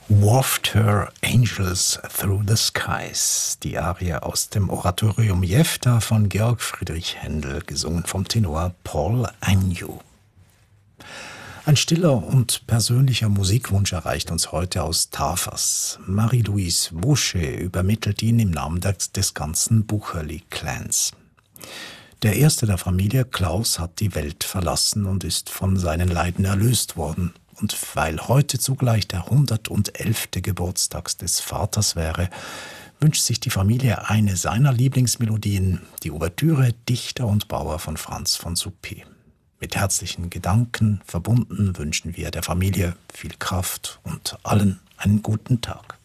Waft Her Angels Through the Skies, die Arie aus dem Oratorium Jephtha von Georg Friedrich Händel, gesungen vom Tenor Paul Agnew. Ein stiller und persönlicher Musikwunsch erreicht uns heute aus Tafers. Marie-Louise Boucher übermittelt ihn im Namen des ganzen Bucherli-Clans. Der erste der Familie, Klaus, hat die Welt verlassen und ist von seinen Leiden erlöst worden. Und weil heute zugleich der 111. Geburtstag des Vaters wäre, wünscht sich die Familie eine seiner Lieblingsmelodien, die Ouvertüre Dichter und Bauer von Franz von Suppé. Mit herzlichen Gedanken verbunden wünschen wir der Familie viel Kraft und allen einen guten Tag.